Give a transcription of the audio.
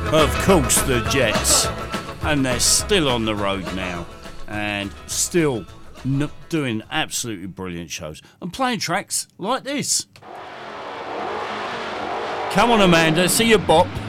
Of course, the Jets. And they're still on the road now. And still doing absolutely brilliant shows. And playing tracks like this. Come on, Amanda, see your bop.